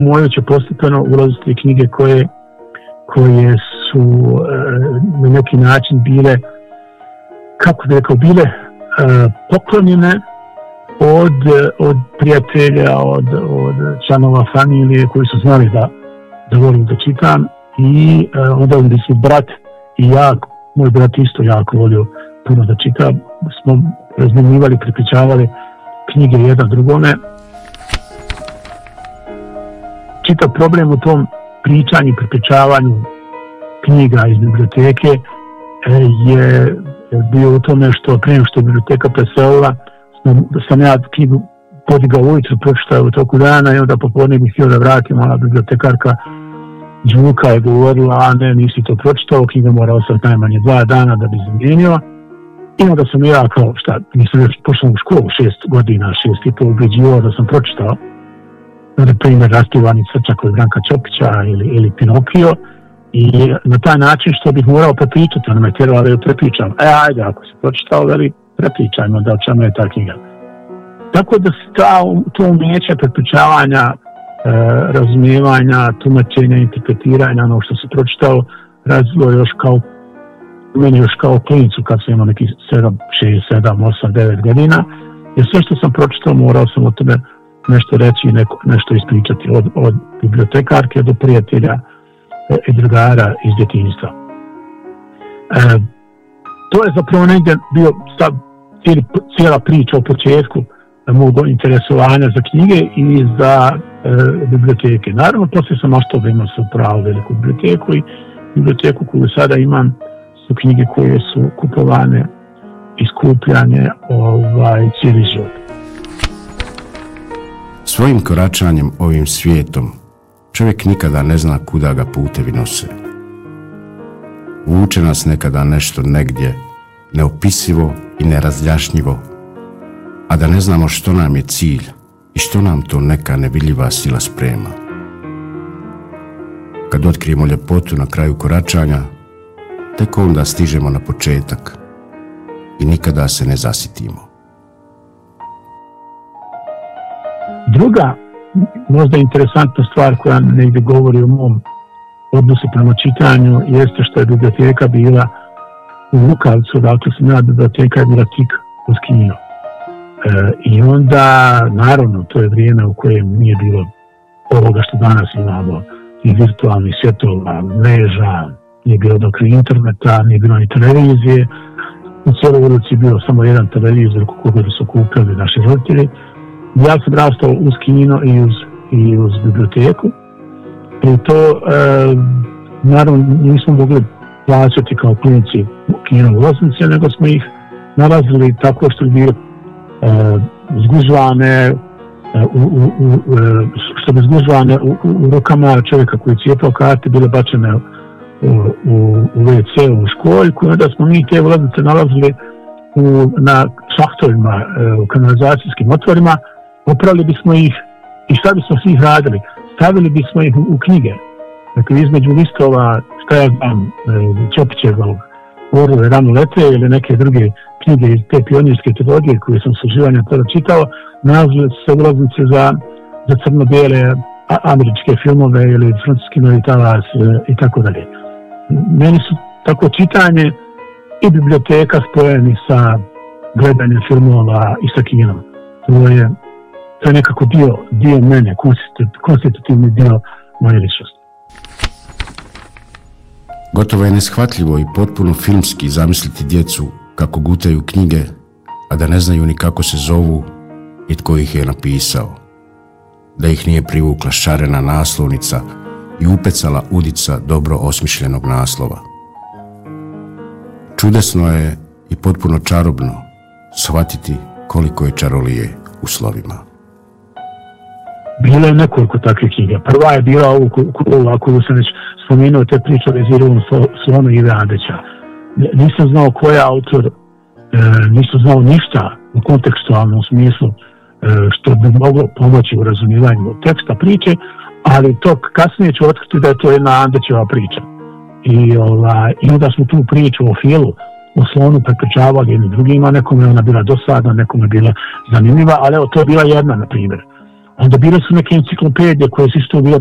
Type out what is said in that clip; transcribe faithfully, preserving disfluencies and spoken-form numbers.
moje će postepeno ulaziti knjige koje, koje su e, na neki način bile, kako bi rekao, bile e, poklonjene od, od prijatelja, od, od članova familije koji su znali da, da volim da čitam i e, onda gdje su brat i ja, moj brat isto jako volio puno da čita, smo razmenjivali, prepričavali knjige jedan drugome. Čitav problem u tom pričanju, prepričavanju knjiga iz biblioteke e, je bio u tome što prije što je biblioteka preselila, sam ja knjigu podigao ujutru, pročitao u toku dana i onda popodne bih htio da vratim, ona bibliotekarka Đuka je govorila, a ne, nisi to pročitao, knjiga mora ostati najmanje dva dana da bi zamijenio. I onda sam ja kao, šta, nisam još pošao u školu šest godina, šest i pol ubeđivao da sam pročitao, na primjer, Rastivani crčak od Branka Ćopića ili, ili Pinokio, i na taj način što bih morao prepričati, ona me tjerala da ju prepričam. E, ajde, ako se pročitao, veli, prepričajmo da o čemu je ta knjiga. Tako da se ta, to umijeće prepričavanja, e, razumijevanja, tumačenja, interpretiranja, ono što se pročitao, razvilo još kao, meni još kao klinicu kad sam imao neki sedam, šest, sedam, osam, devet godina, jer sve što sam pročitao morao sam o tome nešto reći i neko, nešto ispričati od, od bibliotekarke do prijatelja i drugara iz djetinjstva. E, to je zapravo negdje bio sad cijeli, cijela priča o početku mog interesovanja za knjige i za e, biblioteke. Naravno, poslije sam našto da imam se pravo veliku biblioteku i biblioteku koju sada imam su knjige koje su kupovane i skupljane ovaj, cijeli život. Svojim koračanjem ovim svijetom čovjek nikada ne zna kuda ga putevi nose. Vuče nas nekada nešto negdje neopisivo i nerazjašnjivo, a da ne znamo što nam je cilj i što nam to neka nevidljiva sila sprema. Kad otkrijemo ljepotu na kraju koračanja, tek onda stižemo na početak i nikada se ne zasitimo. Druga, možda interesantna stvar koja negdje govori o mom odnosu prema čitanju jeste što je biblioteka bila u Lukavcu, dakle sam ja, biblioteka je bila tik uz kino. E, I onda, naravno, to je vrijeme u kojem nije bilo ovoga što danas imamo, i virtualnih svjetova, mreža, nije bilo dok ni interneta, nije bilo ni televizije. U cijeloj ulici je bio samo jedan televizor koga su kupili naši roditelji. Ja sam rastao uz kino i uz, i uz biblioteku. I to, e, naravno, nismo mogli plaćati kao klinici kino u Loznici, nego smo ih nalazili tako što bi bili e, zgužvane, e, u, u, u, što bi zgužvane u, u, u rukama čovjeka koji je cijepao karte, bile bačene u, u, u ve ce u školjku. Onda smo mi te Loznice nalazili u, na šahtovima, e, u kanalizacijskim otvorima. Oprali bismo ih i šta bismo svi ih radili? Stavili bismo ih u, u knjige. Dakle, između listova, šta ja znam, Ćopićevog Orlove rano lete ili neke druge knjige iz te pionirske trilogije koje sam s uživanjem tada čitao, nalazile su se ulaznice za, za crno-bijele američke filmove ili francuski novi talas i tako dalje. Meni su tako čitanje i biblioteka spojeni sa gledanjem filmova i sa kinom. To je To je nekako dio, dio mene, konstitutivni dio moje ličnosti. Gotovo je neshvatljivo i potpuno filmski zamisliti djecu kako gutaju knjige, a da ne znaju ni kako se zovu i tko ih je napisao. Da ih nije privukla šarena naslovnica i upecala udica dobro osmišljenog naslova. Čudesno je i potpuno čarobno shvatiti koliko je čarolije u slovima. Bilo je nekoliko takvih knjiga. Prva je bila ovu koju sam već spomenuo, te priče o Vezirovom slonu Ive Andrića. Nisam znao ko je autor, e, nisam znao ništa u kontekstualnom smislu e, što bi moglo pomoći u razumijevanju teksta priče, ali to kasnije ću otkriti da je to jedna Andrićeva priča. I, ova, I onda smo tu priču o Filu, o slonu prepričavali jedni drugima, nekom je ona bila dosadna, nekom je bila zanimljiva, ali evo, to je bila jedna, na primjer. Onda bile su neke enciklopedije koje su isto bile